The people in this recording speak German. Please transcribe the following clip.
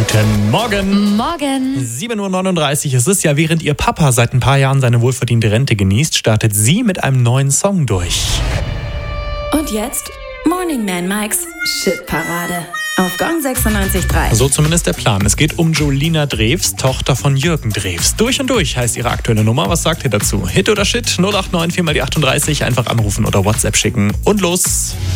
Guten Morgen. Morgen. 7:39 Uhr. Es ist ja, während ihr Papa seit ein paar Jahren seine wohlverdiente Rente genießt, startet sie mit einem neuen Song durch. Und jetzt Morning Man Mikes Shitparade auf Gong 96.3. So zumindest der Plan. Es geht um Jolina Drews, Tochter von Jürgen Drews. Durch und durch heißt ihre aktuelle Nummer. Was sagt ihr dazu? Hit oder Shit? 089 4 mal die 38. Einfach anrufen oder WhatsApp schicken. Und los!